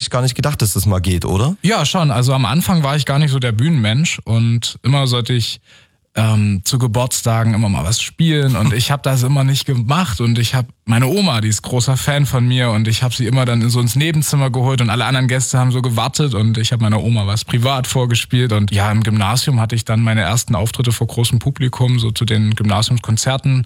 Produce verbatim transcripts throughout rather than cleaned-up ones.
eigentlich gar nicht gedacht, dass das mal geht, oder? Ja, schon. Also am Anfang war ich gar nicht so der Bühnenmensch und immer sollte ich ähm, zu Geburtstagen immer mal was spielen und ich habe das immer nicht gemacht und ich habe meine Oma, die ist großer Fan von mir und ich habe sie immer dann in so ins Nebenzimmer geholt und alle anderen Gäste haben so gewartet und ich habe meiner Oma was privat vorgespielt und ja, im Gymnasium hatte ich dann meine ersten Auftritte vor großem Publikum, so zu den Gymnasiumskonzerten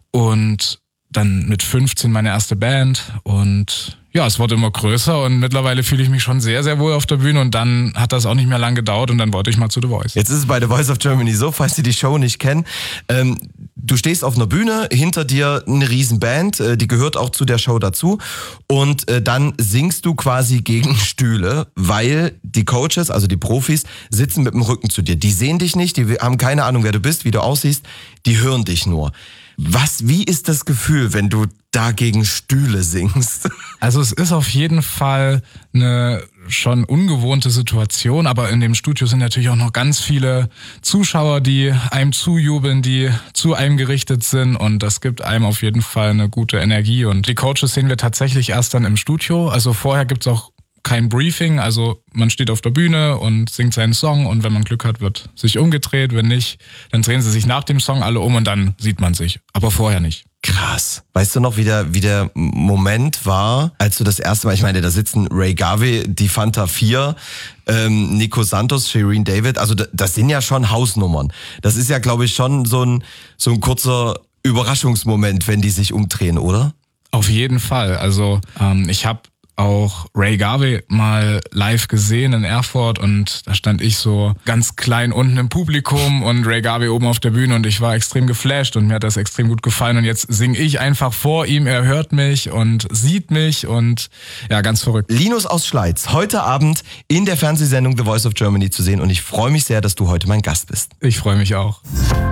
und dann mit fünfzehn meine erste Band und ja, es wurde immer größer und mittlerweile fühle ich mich schon sehr, sehr wohl auf der Bühne und dann hat das auch nicht mehr lange gedauert und dann wollte ich mal zu The Voice. Jetzt ist es bei The Voice of Germany so, falls Sie die Show nicht kennen, ähm, du stehst auf einer Bühne, hinter dir eine Riesenband, äh, die gehört auch zu der Show dazu und äh, dann singst du quasi gegen Stühle, weil die Coaches, also die Profis, sitzen mit dem Rücken zu dir. Die sehen dich nicht, die haben keine Ahnung, wer du bist, wie du aussiehst, die hören dich nur. Was, wie ist das Gefühl, wenn du da gegen Stühle singst? Also es ist auf jeden Fall eine schon ungewohnte Situation, aber in dem Studio sind natürlich auch noch ganz viele Zuschauer, die einem zujubeln, die zu einem gerichtet sind und das gibt einem auf jeden Fall eine gute Energie und die Coaches sehen wir tatsächlich erst dann im Studio, also vorher gibt's auch kein Briefing, also man steht auf der Bühne und singt seinen Song und wenn man Glück hat, wird sich umgedreht, wenn nicht, dann drehen sie sich nach dem Song alle um und dann sieht man sich, aber vorher nicht. Krass. Weißt du noch, wie der, wie der Moment war, als du das erste Mal, ich meine, da sitzen Ray Garvey, die Fanta vier, ähm, Nico Santos, Shireen David, also das sind ja schon Hausnummern. Das ist ja, glaube ich, schon so ein, so ein kurzer Überraschungsmoment, wenn die sich umdrehen, oder? Auf jeden Fall. Also ähm, ich habe auch Ray Garvey mal live gesehen in Erfurt und da stand ich so ganz klein unten im Publikum und Ray Garvey oben auf der Bühne und ich war extrem geflasht und mir hat das extrem gut gefallen und jetzt singe ich einfach vor ihm, er hört mich und sieht mich und ja, ganz verrückt. Linus aus Schleiz, heute Abend in der Fernsehsendung The Voice of Germany zu sehen und ich freue mich sehr, dass du heute mein Gast bist. Ich freue mich auch.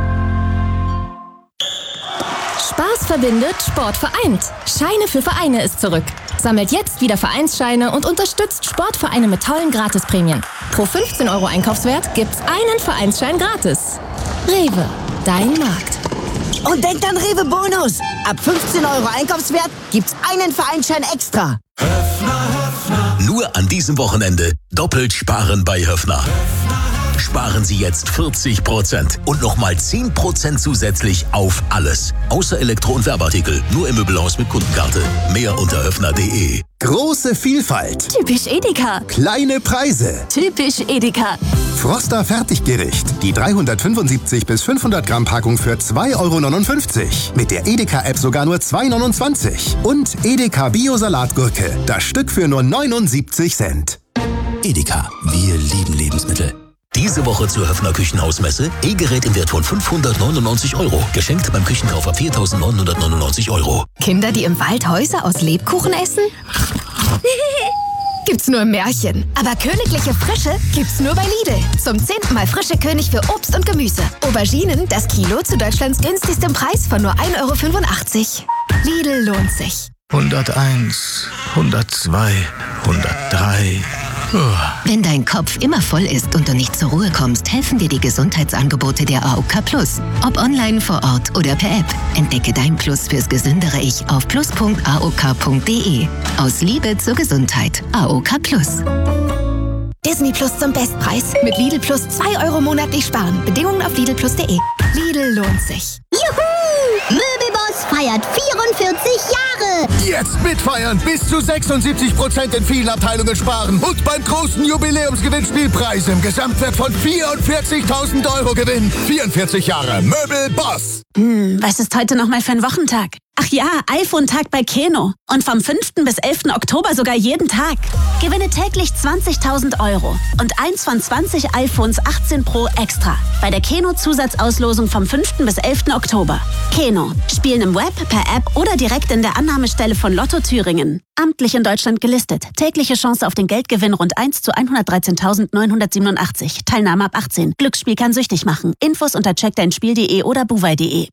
Spaß verbindet, Sport vereint. Scheine für Vereine ist zurück. Sammelt jetzt wieder Vereinsscheine und unterstützt Sportvereine mit tollen Gratisprämien. Pro fünfzehn Euro Einkaufswert gibt's einen Vereinsschein gratis. Rewe, dein Markt. Und denkt an Rewe Bonus. Ab fünfzehn Euro Einkaufswert gibt's einen Vereinsschein extra. Höffner, Höffner. Nur an diesem Wochenende doppelt sparen bei Höffner. Sparen Sie jetzt vierzig Prozent und nochmal zehn Prozent zusätzlich auf alles. Außer Elektro- und Werbeartikel. Nur im Möbelhaus mit Kundenkarte. Mehr unter höffner punkt de. Große Vielfalt. Typisch Edeka. Kleine Preise. Typisch Edeka. Froster Fertiggericht. Die dreihundertfünfundsiebzig bis fünfhundert Gramm Packung für zwei Euro neunundfünfzig. Mit der Edeka-App sogar nur zwei Euro neunundzwanzig. Und Edeka Bio-Salatgurke. Das Stück für nur neunundsiebzig Cent. Edeka. Wir lieben Lebensmittel. Diese Woche zur Höffner Küchenhausmesse. E-Gerät im Wert von fünfhundertneunundneunzig Euro. Geschenkt beim Küchenkauf ab viertausendneunhundertneunundneunzig Euro. Kinder, die im Wald Häuser aus Lebkuchen essen? Gibt's nur im Märchen. Aber königliche Frische gibt's nur bei Lidl. Zum zehnten Mal frische König für Obst und Gemüse. Auberginen, das Kilo zu Deutschlands günstigstem Preis von nur ein Euro fünfundachtzig. Lidl lohnt sich. hunderteins, hundertzwei, hundertdrei... Wenn dein Kopf immer voll ist und du nicht zur Ruhe kommst, helfen dir die Gesundheitsangebote der A O K Plus. Ob online, vor Ort oder per App. Entdecke dein Plus fürs gesündere Ich auf plus punkt a o k punkt de. Aus Liebe zur Gesundheit. A O K Plus. Disney Plus zum Bestpreis. Mit Lidl Plus zwei Euro monatlich sparen. Bedingungen auf lidl plus punkt de. Lidl lohnt sich. Juhu! Möbelboss feiert vierundvierzig Jahre! Jetzt mitfeiern! Bis zu sechsundsiebzig Prozent in vielen Abteilungen sparen. Und beim großen Jubiläumsgewinnspiel Preise im Gesamtwert von vierundvierzigtausend Euro gewinnen. vierundvierzig Jahre Möbelboss! Hm, was ist heute nochmal für ein Wochentag? Ach ja, iPhone-Tag bei Keno. Und vom fünften bis elften Oktober sogar jeden Tag. Gewinne täglich zwanzigtausend Euro und eins von zwanzig iPhones achtzehn Pro extra. Bei der Keno-Zusatzauslosung vom fünften bis elften Oktober. Keno. Spielen im Web, per App oder direkt in der Annahmestelle von Lotto Thüringen. Amtlich in Deutschland gelistet. Tägliche Chance auf den Geldgewinn rund eins zu hundertdreizehntausendneunhundertsiebenundachtzig. Teilnahme ab achtzehn. Glücksspiel kann süchtig machen. Infos unter check dein spiel punkt de oder buwei punkt de.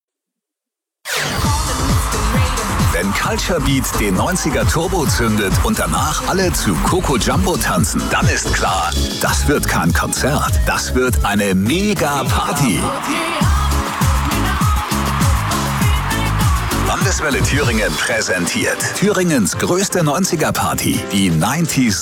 Wenn Culture Beat den neunziger Turbo zündet und danach alle zu Coco Jumbo tanzen, dann ist klar, das wird kein Konzert, das wird eine Mega-Party. Landeswelle Thüringen präsentiert Thüringens größte neunziger Party, die neunzig